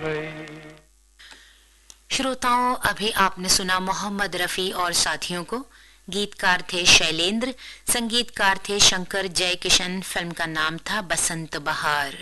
श्रोताओं, अभी आपने सुना मोहम्मद रफी और साथियों को। गीतकार थे शैलेंद्र, संगीतकार थे शंकर जयकिशन। फिल्म का नाम था बसंत बहार।